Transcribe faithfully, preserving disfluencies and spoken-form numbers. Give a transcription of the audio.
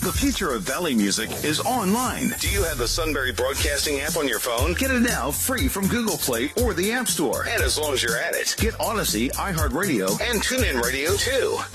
The future of Valley music is online. Do you have the Sunbury Broadcasting app on your phone? Get it now free from Google Play or the App Store. And as long as you're at it, get Odyssey, iHeartRadio, and TuneIn Radio too.